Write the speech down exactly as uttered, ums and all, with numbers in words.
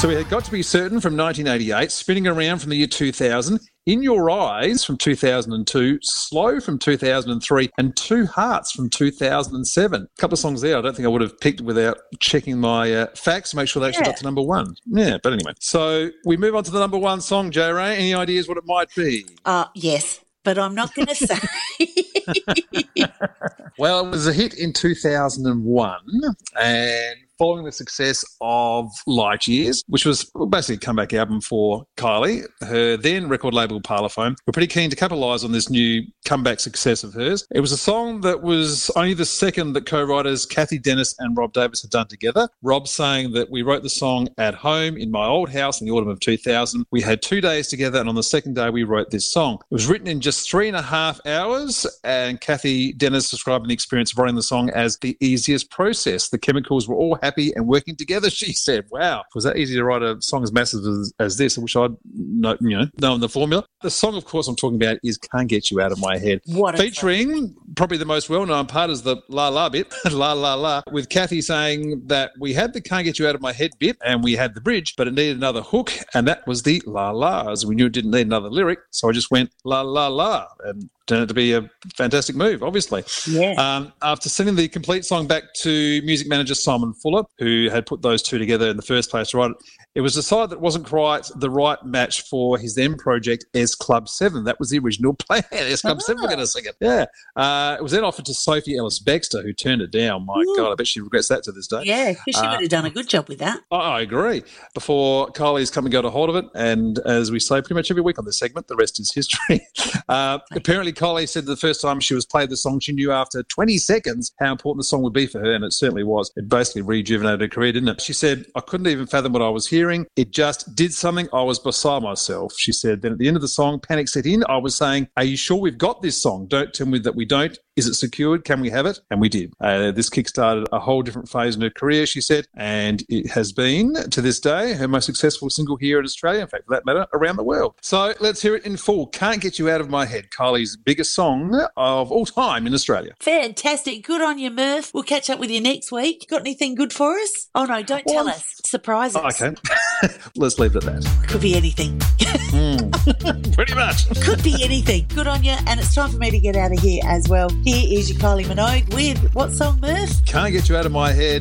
So we had Got to Be Certain from nineteen eighty-eight, Spinning Around from the year two thousand, In Your Eyes from two thousand two, Slow from two thousand three, and Two Hearts from two thousand seven. A couple of songs there I don't think I would have picked without checking my uh, facts to make sure they actually Yeah. got to number one. Yeah, but anyway. So we move on to the number one song, J. Ray. Any ideas what it might be? Uh, yes, but I'm not going to say. Well, it was a hit in two thousand one, and following the success of Light Years, which was basically a comeback album for Kylie, her then record label Parlophone were pretty keen to capitalise on this new comeback success of hers. It was a song that was only the second that co-writers Kathy Dennis and Rob Davis had done together. Rob saying that we wrote the song at home in my old house in the autumn of two thousand. We had two days together, and on the second day we wrote this song. It was written in just three and a half hours, and Kathy Dennis described the experience of writing the song as the easiest process. The chemicals were all happy and working together, she said. Wow, was that easy to write a song as massive as, as this? I wish I'd know, you know, known the formula. The song, of course, I'm talking about is Can't Get You Out of My Head. What a Featuring probably the most well-known part is the la la bit, la la la, with Kathy saying that we had the Can't Get You Out of My Head bit and we had the bridge, but it needed another hook, and that was the la la's. We knew it didn't need another lyric, so I just went la la la, and turned out to be a fantastic move, obviously. Yeah. Um, after sending the complete song back to music manager Simon Fuller, who had put those two together in the first place to write it, it was decided that it wasn't quite the right match for his then project, S Club seven. That was the original plan. S Club seven were going to sing it. Yeah. Uh, it was then offered to Sophie Ellis-Bextor, who turned it down. My Ooh. God, I bet she regrets that to this day. Yeah, because she Uh, would have done a good job with that. I agree. Before Kylie's come and got a hold of it, and as we say pretty much every week on this segment, the rest is history. Uh, apparently, Kylie said the first time she was played the song, she knew after twenty seconds how important the song would be for her, and it certainly was. It basically rejuvenated her career, didn't it? She said, I couldn't even fathom what I was hearing. It just did something. I was beside myself. She said, then at the end of the song, panic set in. I was saying, are you sure we've got this song? Don't tell me that we don't. Is it secured? Can we have it? And we did. Uh, this kickstarted a whole different phase in her career, she said, and it has been, to this day, her most successful single here in Australia, in fact, for that matter, around the world. So let's hear it in full. Can't Get You Out of My Head, Kylie's biggest song of all time in Australia. Fantastic. Good on you, Murph. We'll catch up with you next week. Got anything good for us? Oh, no, don't tell Well, us. Surprise us. Okay. Let's leave it at that. Could be anything. Pretty much. Could be anything. Good on you. And it's time for me to get out of here as well. Here is your Kylie Minogue with what song, Murph? Can't Get You Out of My Head.